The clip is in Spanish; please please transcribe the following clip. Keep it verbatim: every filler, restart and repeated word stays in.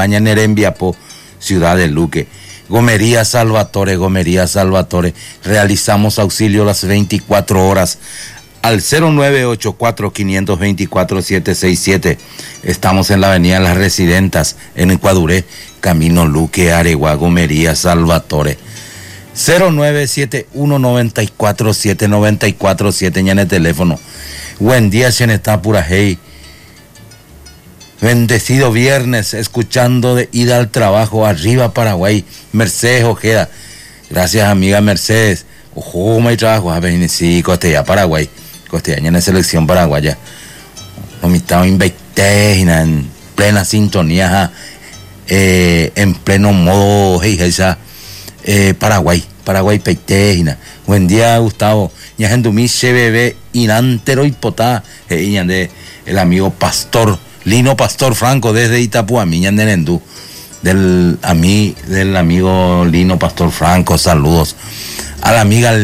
Areguaña, Nerembiapo, Ciudad de Luque. Gomería Salvatore, Gomería Salvatore. Realizamos auxilio las veinticuatro horas al cero nueve ocho cuatro, cinco dos cuatro, siete seis siete. Estamos en la avenida Las Residentas, en Ecuaduré, Camino Luque, Aregua, Gomería Salvatore. cero nueve siete uno, nueve cuatro siete, nueve cuatro siete, ya en el teléfono. Buen día, Chenetá Pura Hey. Bendecido viernes, escuchando de ida al trabajo, arriba Paraguay. Mercedes Ojeda. Gracias, amiga Mercedes. Ojo, me trabajo, a ver, sí, Costilla, Paraguay. Costilla, en la selección paraguaya. No me estaba invitada en plena sintonía, eh, en pleno modo, hey, esa, eh, Paraguay, Paraguay Peitejina. Buen día, Gustavo. Ya gente mi bebé inantero y potá, hey, de el amigo Pastor, Lino Pastor Franco, desde Itapúa, mi Nerendú. Del, a mí, del amigo Lino Pastor Franco, saludos. A la amiga